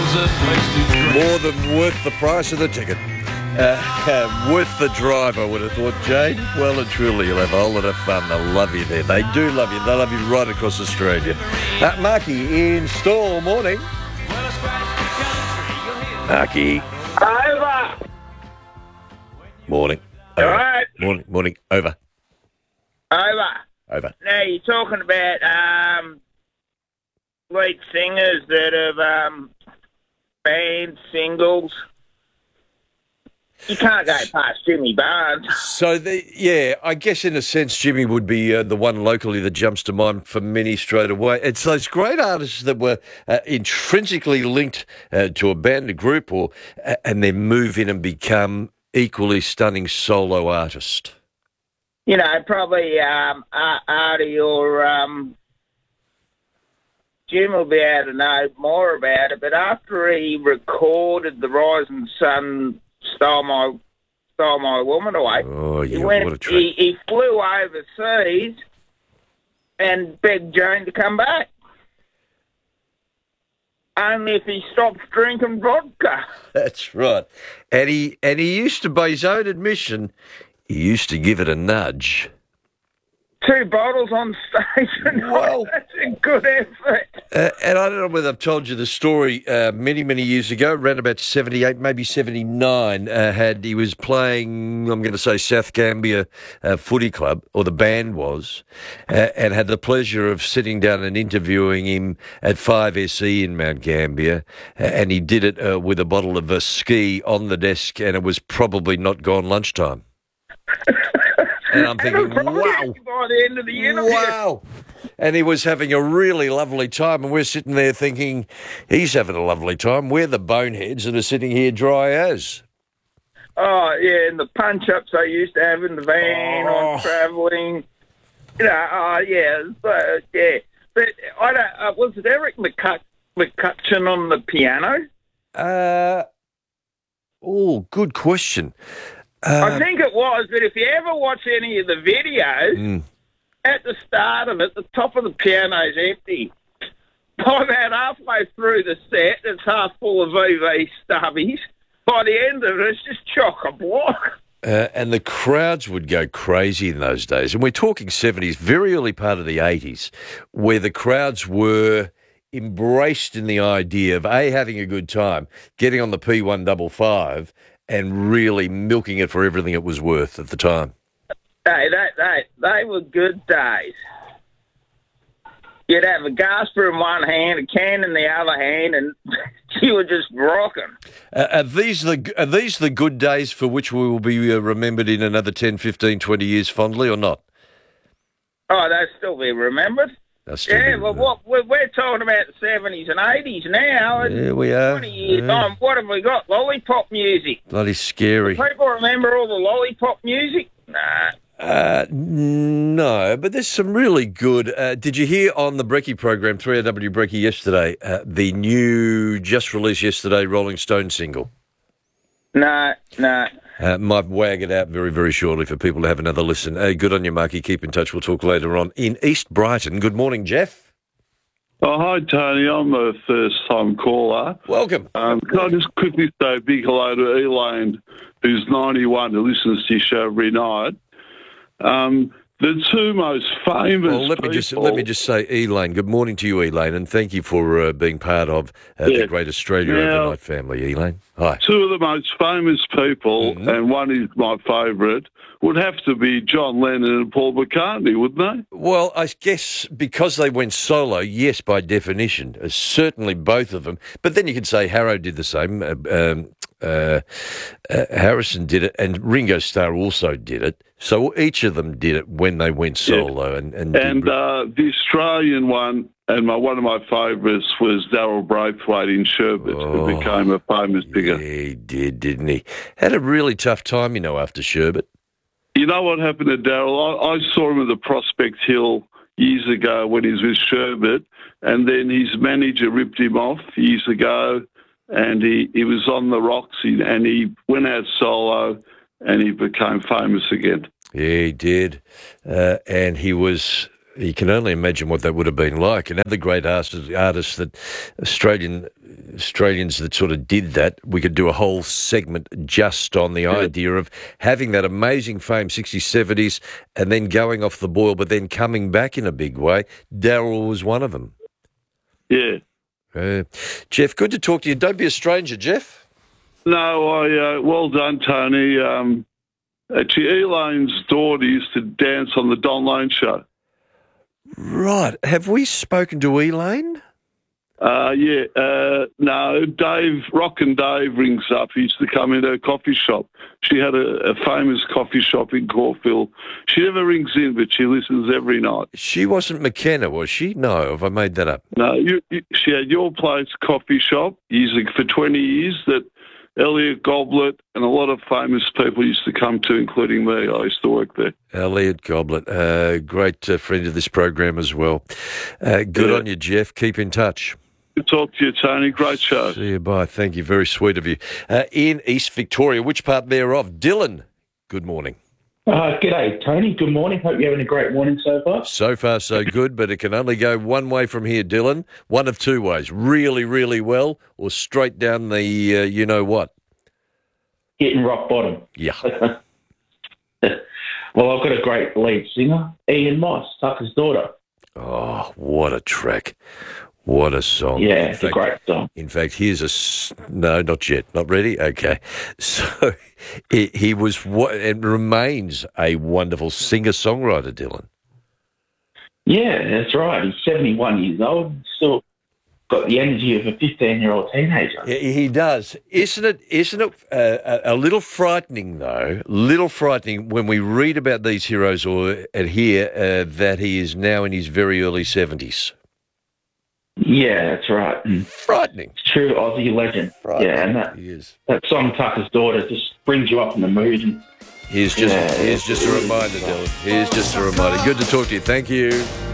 More than worth the price of the ticket. Worth the drive, I would have thought, Jane. Well and truly, you'll have a whole lot of fun. They'll love you there. They do love you. They love you right across Australia. Marky in Stawell, morning. Marky. Over. Morning. All Over. right. Morning. Over. Over. Now, you're talking about lead singers that have banned singles. You can't go past Jimmy Barnes. So, I guess in a sense, Jimmy would be the one locally that jumps to mind for many straight away. It's those great artists that were intrinsically linked to a band, a group, and then move in and become equally stunning solo artists. You know, probably Artie or Jim will be able to know more about it, but after he recorded The Rising Sun Stole My Woman Away, oh, yeah, what a track. He flew overseas and begged Jane to come back. Only if he stops drinking vodka. That's right. And he used to, by his own admission, he used to give it a nudge. 2 bottles on stage and that's a good effort. And I don't know whether I've told you the story many, many years ago, around about 78, maybe 79, he was playing, I'm going to say South Gambia Footy Club, or the band was, and had the pleasure of sitting down and interviewing him at 5SE in Mount Gambier, and he did it with a bottle of ski on the desk, and it was probably not gone lunchtime. And I'm thinking, wow. By the end of the interview. Wow. And he was having a really lovely time, and we're sitting there thinking, he's having a lovely time. We're the boneheads that are sitting here dry as. Oh, yeah, and the punch-ups I used to have in the van on travelling. You know, But I don't, was it Eric McCutcheon on the piano? Good question. I think it was, but if you ever watch any of the videos, at the start of it, the top of the piano's empty. By about halfway through the set, it's half full of VV stubbies. By the end of it, it's just chock-a-block. And the crowds would go crazy in those days. And we're talking 70s, very early part of the 80s, where the crowds were embraced in the idea of, A, having a good time, getting on the P155, and really milking it for everything it was worth at the time. Hey, they were good days. You'd have a gasper in one hand, a can in the other hand, and you were just rocking. Are these the good days for which we will be remembered in another 10, 15, 20 years fondly, or not? Oh, they'll still be remembered. Well, we're talking about the 70s and 80s now. Yeah, we are. 20 years on, what have we got? Lollipop music. Bloody scary. Do people remember all the lollipop music? Nah. No, but there's some really good... did you hear on the Brecky program, 3AW Brecky yesterday, the new, just released yesterday, Rolling Stone single? No. Might wag it out very, very shortly for people to have another listen. Good on you, Marky. Keep in touch. We'll talk later on. In East Brighton, good morning, Jeff. Oh, hi, Tony. I'm a first-time caller. Welcome. Can I just quickly say a big hello to Elaine, who's 91, who listens to your show every night. The 2 most famous let me just say, Elaine, good morning to you, Elaine, and thank you for being part of the Great Australia Overnight family, Elaine. Hi. 2 of the most famous people, and one is my favourite, would have to be John Lennon and Paul McCartney, wouldn't they? Well, I guess because they went solo, yes, by definition, certainly both of them. But then you could say Harrow did the same. Harrison did it, and Ringo Starr also did it. So each of them did it when they went solo. And the Australian one, and one of my favourites, was Darryl Braithwaite in Sherbet, who became a famous figure. Yeah, he did, didn't he? Had a really tough time, after Sherbet. You know what happened to Darryl? I saw him at the Prospect Hill years ago when he was with Sherbet, and then his manager ripped him off years ago, and he was on the rocks, and he went out solo, and he became famous again. Yeah, he did. And he was You can only imagine what that would have been like. And other great artists that Australians that sort of did that, we could do a whole segment just on the idea of having that amazing fame, 60s, 70s, and then going off the boil, but then coming back in a big way. Daryl was one of them. Yeah. Jeff, good to talk to you. Don't be a stranger, Jeff. No, well done, Tony. Actually, Elaine's daughter used to dance on the Don Lane show. Right. Have we spoken to Elaine? No, Dave, Rockin' Dave rings up. He used to come in her coffee shop. She had a famous coffee shop in Caulfield. She never rings in, but she listens every night. She wasn't McKenna, was she? No, have I made that up? No, she had your place coffee shop using for 20 years that Elliot Goblet and a lot of famous people used to come to, including me. I used to work there. Elliot Goblet, great friend of this program as well. Good on you, Jeff. Keep in touch. Good talk to you, Tony. Great show. See you, bye. Thank you. Very sweet of you. In East Victoria, which part thereof? Dylan, good morning. G'day, Tony. Good morning. Hope you're having a great morning so far. So far, so good, but it can only go one way from here, Dylan. One of two ways. Really, really well, or straight down the you-know-what. Hitting rock bottom. Yeah. Well, I've got a great lead singer, Ian Moss, Tucker's daughter. Oh, what a track. What a song. Yeah, it's a great song. In fact, here's no, not yet. Not ready? Okay. So he was and remains a wonderful singer-songwriter, Dylan. Yeah, that's right. He's 71 years old. Still got the energy of a 15-year-old teenager. He does. Isn't it a little frightening, though, when we read about these heroes and hear that he is now in his very early 70s? Yeah, that's right. Frightening. True Aussie legend. Yeah, and that song, Tucker's Daughter, just brings you up in the mood. And here's just a reminder, Dylan. Here's just a reminder. Good to talk to you. Thank you.